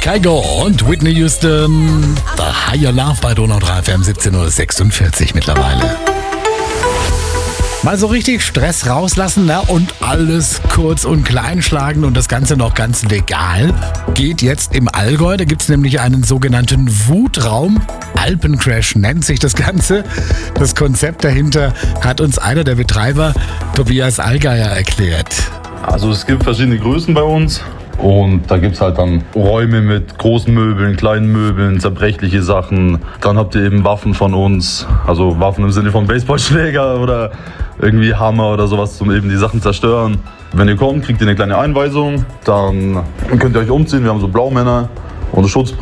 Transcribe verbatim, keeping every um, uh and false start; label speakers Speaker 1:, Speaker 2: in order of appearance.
Speaker 1: Kygo und Whitney Houston. The Higher Love bei Donau drei F M, siebzehn Uhr sechsundvierzig mittlerweile. Mal so richtig Stress rauslassen, ne? Und alles kurz und klein schlagen und das Ganze noch ganz legal. Geht jetzt im Allgäu, da gibt es nämlich einen sogenannten Wutraum. Alpencrash nennt sich das Ganze. Das Konzept dahinter hat uns einer der Betreiber, Tobias Allgeier, erklärt.
Speaker 2: Also es gibt verschiedene Größen bei uns. Und da gibt es halt dann Räume mit großen Möbeln, kleinen Möbeln, zerbrechliche Sachen. Dann habt ihr eben Waffen von uns, also Waffen im Sinne von Baseballschläger oder irgendwie Hammer oder sowas, um eben die Sachen zerstören. Wenn ihr kommt, kriegt ihr eine kleine Einweisung, dann könnt ihr euch umziehen. Wir haben so Blaumänner und Schutzbrille.